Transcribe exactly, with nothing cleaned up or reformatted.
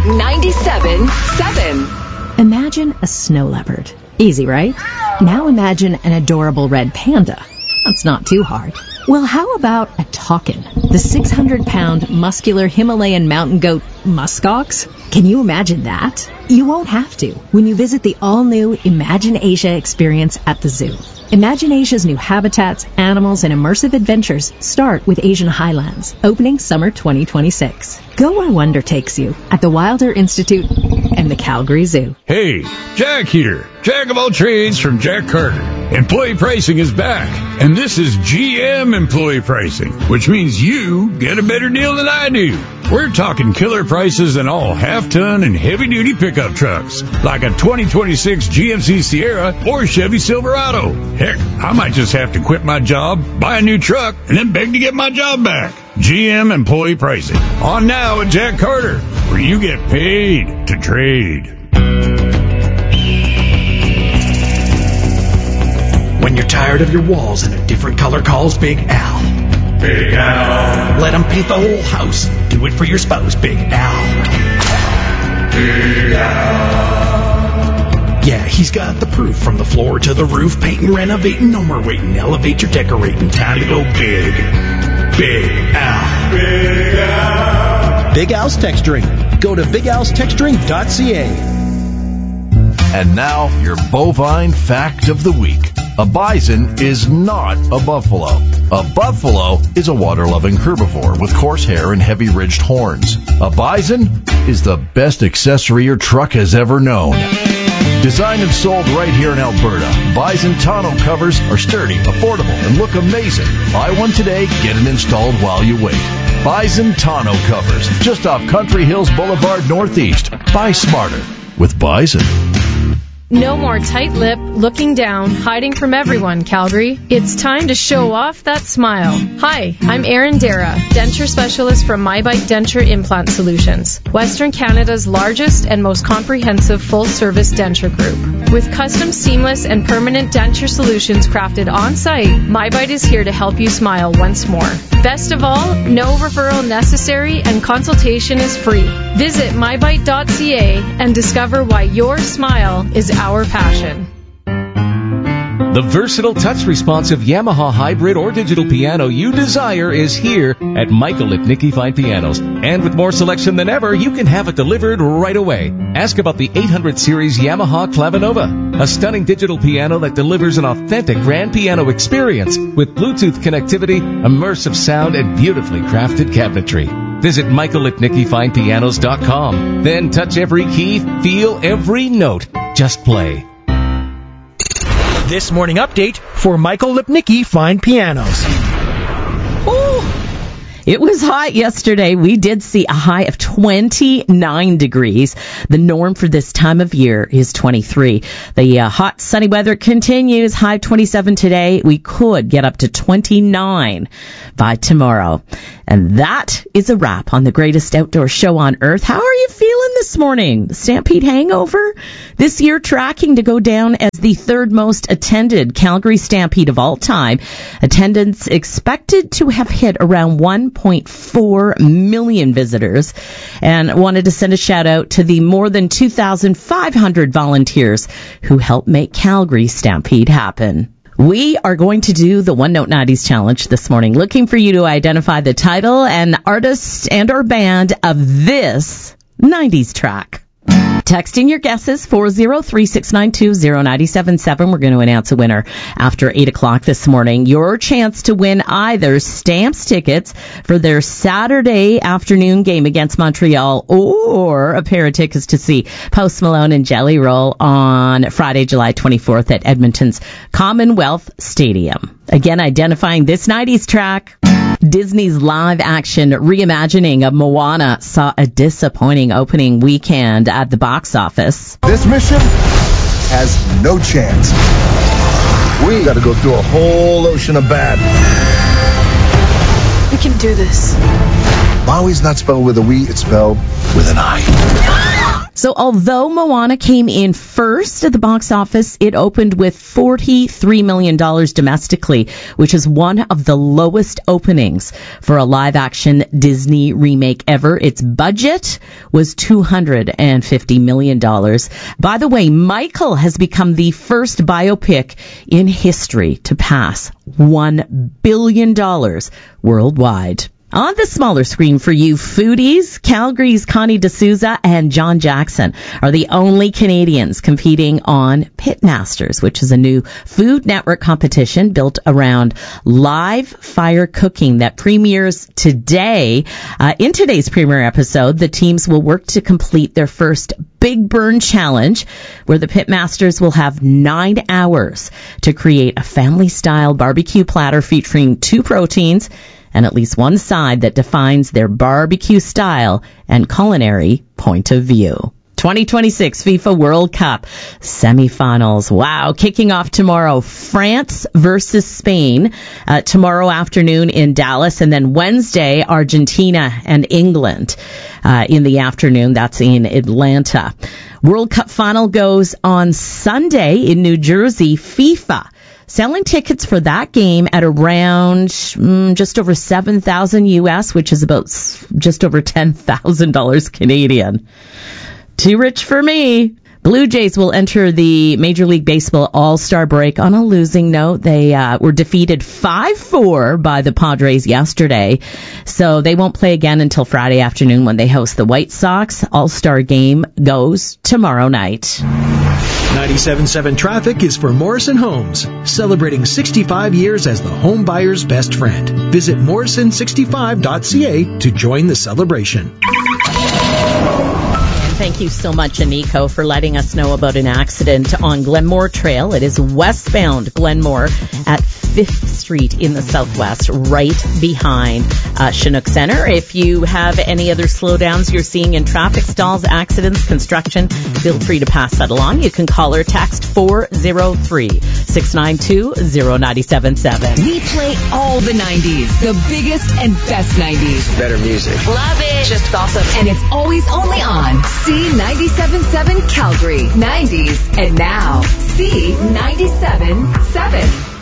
ninety-seven point seven. Imagine a snow leopard. Easy, right? Now imagine an adorable red panda. That's not too hard. Well, how about a takin, the six hundred pound muscular Himalayan mountain goat muskox? Can you imagine that? You won't have to when you visit the all-new Imagine Asia experience at the zoo. Imagine Asia's new habitats, animals, and immersive adventures start with Asian Highlands, opening summer twenty twenty-six. Go where wonder takes you at the Wilder Institute and the Calgary Zoo. Hey, Jack here. Jack of all trades from Jack Carter. Employee pricing is back, and this is G M employee pricing, which means you get a better deal than I do. We're talking killer prices on all half-ton and heavy-duty pickup trucks, like a twenty twenty-six G M C Sierra or Chevy Silverado. Heck, I might just have to quit my job, buy a new truck, and then beg to get my job back. G M employee pricing. On now at Jack Carter, where you get paid to trade. When you're tired of your walls and a different color calls Big Al. Big Al. Let him paint the whole house. Do it for your spouse, Big Al. Big Al. Yeah, he's got the proof from the floor to the roof. Painting, renovating, no more waiting. Elevate your decorating. Time to go big. Big Al. Big Al. Big Al's Texturing. Go to big al's texturing dot c a. And now, your bovine fact of the week. A bison is not a buffalo. A buffalo is a water-loving herbivore with coarse hair and heavy ridged horns. A bison is the best accessory your truck has ever known. Designed and sold right here in Alberta, Bison tonneau covers are sturdy, affordable, and look amazing. Buy one today, get it installed while you wait. Bison tonneau covers, just off Country Hills Boulevard Northeast. Buy smarter with Bison. No more tight-lip, looking down, hiding from everyone, Calgary. It's time to show off that smile. Hi, I'm Erin Dara, denture specialist from MyBite Denture Implant Solutions, Western Canada's largest and most comprehensive full-service denture group. With custom, seamless, and permanent denture solutions crafted on-site, MyBite is here to help you smile once more. Best of all, no referral necessary and consultation is free. Visit my bite dot c a and discover why your smile is our passion. The versatile touch-responsive Yamaha hybrid or digital piano you desire is here at Michael Lipnicki Fine Pianos. And with more selection than ever, you can have it delivered right away. Ask about the eight hundred series Yamaha Clavinova, a stunning digital piano that delivers an authentic grand piano experience with Bluetooth connectivity, immersive sound, and beautifully crafted cabinetry. Visit michael lipnicki fine pianos dot com. Then touch every key, feel every note. Just play. This morning update for Michael Lipnicki Fine Pianos. Ooh, it was hot yesterday. We did see a high of twenty-nine degrees. The norm for this time of year is twenty-three. The uh, hot, sunny weather continues. High twenty-seven today. We could get up to twenty-nine by tomorrow. And that is a wrap on the greatest outdoor show on earth. How are you feeling this morning? The Stampede hangover? This year tracking to go down as the third most attended Calgary Stampede of all time. Attendance expected to have hit around one point four million visitors. And I wanted to send a shout out to the more than two thousand five hundred volunteers who helped make Calgary Stampede happen. We are going to do the One Note nineties Challenge this morning, looking for you to identify the title and artist and or band of this nineties track. Text in your guesses, four oh three, six nine two, oh nine seven seven. We're going to announce a winner after eight o'clock this morning. Your chance to win either Stamps tickets for their Saturday afternoon game against Montreal or a pair of tickets to see Post Malone and Jelly Roll on Friday, July twenty-fourth at Edmonton's Commonwealth Stadium. Again, identifying this nineties track. Disney's live-action reimagining of Moana saw a disappointing opening weekend at the box office. This mission has no chance. We got to go through a whole ocean of bad. We can do this. Maui's not spelled with a we, it's spelled with an I. So although Moana came in first at the box office, it opened with forty-three million dollars domestically, which is one of the lowest openings for a live-action Disney remake ever. Its budget was two hundred fifty million dollars. By the way, Michael has become the first biopic in history to pass one billion dollars worldwide. On the smaller screen for you foodies, Calgary's Connie D'Souza and John Jackson are the only Canadians competing on Pitmasters, which is a new Food Network competition built around live fire cooking that premieres today. Uh, in today's premiere episode, the teams will work to complete their first Big Burn Challenge, where the Pitmasters will have nine hours to create a family-style barbecue platter featuring two proteins and at least one side that defines their barbecue style and culinary point of view. twenty twenty-six FIFA World Cup semifinals. Wow, kicking off tomorrow. France versus Spain uh, tomorrow afternoon in Dallas, and then Wednesday, Argentina and England uh, in the afternoon. That's in Atlanta. World Cup final goes on Sunday in New Jersey. FIFA selling tickets for that game at around mm, just over seven thousand U S, which is about just over ten thousand dollars Canadian. Too rich for me. Blue Jays will enter the Major League Baseball All-Star break on a losing note. They uh, were defeated five four by the Padres yesterday, so they won't play again until Friday afternoon when they host the White Sox. All-Star game goes tomorrow night. ninety-seven point seven traffic is for Morrison Homes, celebrating sixty-five years as the home buyer's best friend. Visit morrison sixty-five dot c a to join the celebration. Thank you so much, Aniko, for letting us know about an accident on Glenmore Trail. It is westbound Glenmore at fifth Street in the Southwest, right behind uh, Chinook Center. If you have any other slowdowns you're seeing in traffic, stalls, accidents, construction, feel free to pass that along. You can call or text four oh three, six nine two, oh nine seven seven. We play all the nineties, the biggest and best nineties. Better music. Love it. Just gossip. And it's always only on C ninety-seven point seven Calgary. nineties. And now, C ninety-seven point seven.